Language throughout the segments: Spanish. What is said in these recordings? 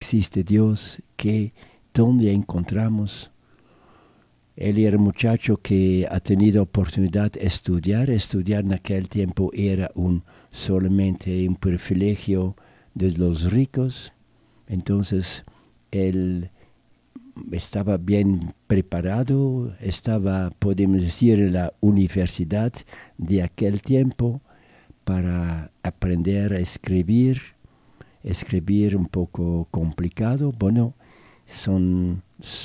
existe Dios, dónde encontramos. Él era un muchacho que ha tenido oportunidad de estudiar. Estudiar en aquel tiempo era solamente un privilegio de los ricos. Entonces, él estaba bien preparado, podemos decir, en la universidad de aquel tiempo para aprender a escribir un poco complicado. Bueno, son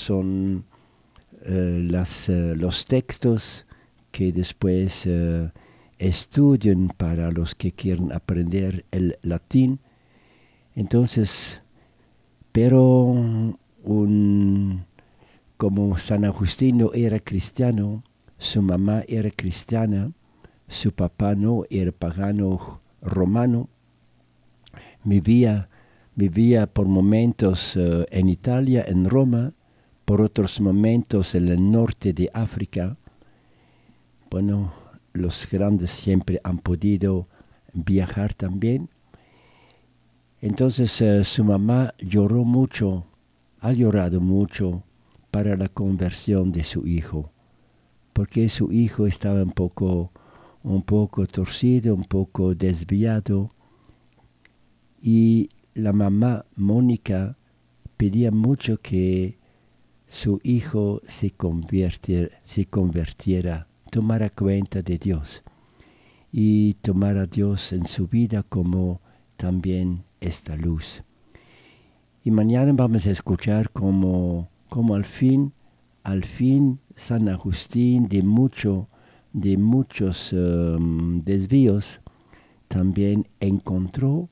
los textos que después estudian para los que quieren aprender el latín. Entonces, pero como San Agustín no era cristiano, su mamá era cristiana, su papá no, era pagano romano, vivía por momentos en Italia, en Roma, por otros momentos en el norte de África. Bueno, los grandes siempre han podido viajar también. Entonces su mamá ha llorado mucho para la conversión de su hijo, porque su hijo estaba un poco torcido, un poco desviado, y la mamá Mónica pedía mucho que su hijo se convirtiera, tomara cuenta de Dios y tomara a Dios en su vida como también esta luz. Y mañana vamos a escuchar cómo al fin San Agustín, de muchos desvíos, también encontró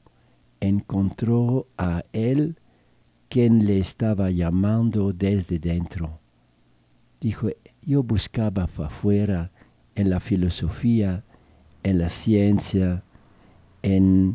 a él quien le estaba llamando desde dentro. Dijo, yo buscaba afuera, en la filosofía, en la ciencia, en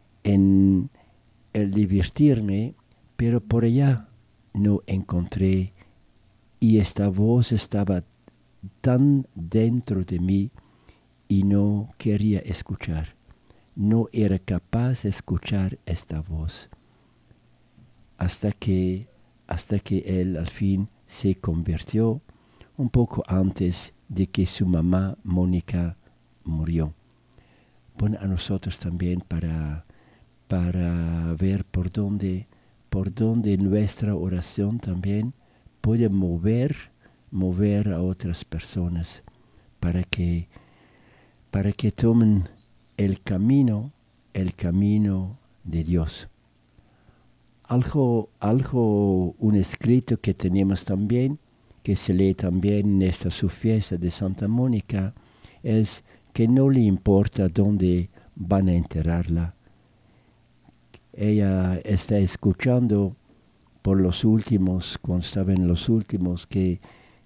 el divertirme, pero por allá no encontré, y esta voz estaba tan dentro de mí y no quería escuchar. No era capaz de escuchar esta voz. Hasta que él al fin se convirtió, un poco antes de que su mamá Mónica murió. Bueno, a nosotros también para ver por dónde nuestra oración también puede mover a otras personas para que tomen el camino de Dios. Un escrito que tenemos también, que se lee también en esta su fiesta de Santa Mónica, es que no le importa dónde van a enterrarla. Ella está escuchando por los últimos, cuando estaba en los últimos, que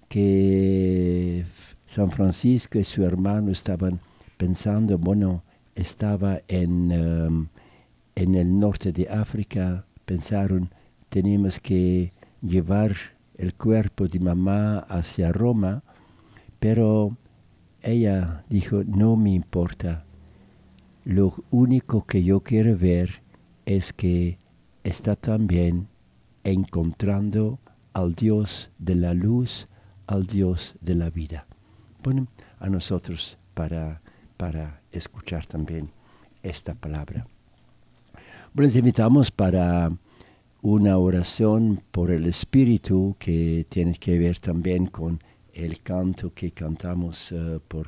San Francisco y su hermano estaban pensando, bueno, estaba en el norte de África, pensaron, tenemos que llevar el cuerpo de mamá hacia Roma, pero ella dijo, no me importa. Lo único que yo quiero ver es que está también encontrando al Dios de la luz, al Dios de la vida. Bueno, a nosotros para escuchar también esta palabra. Bueno, les invitamos para una oración por el Espíritu que tiene que ver también con el canto que cantamos por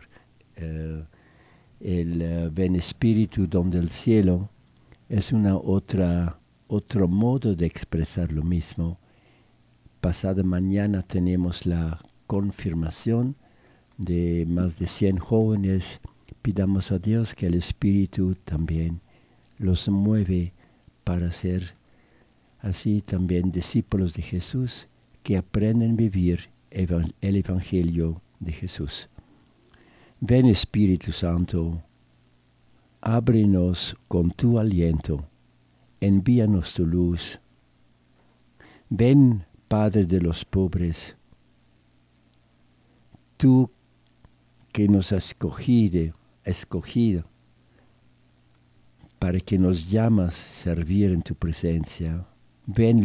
el Ven Espíritu, don del cielo. Es otro modo de expresar lo mismo. Pasada mañana tenemos la confirmación de más de 100 jóvenes. Pidamos a Dios que el Espíritu también los mueve para ser así también discípulos de Jesús, que aprenden a vivir el Evangelio de Jesús. Ven Espíritu Santo, ábrenos con tu aliento, envíanos tu luz. Ven, Padre de los pobres, tú que nos has escogido para que nos llamas a servir en tu presencia. Ven,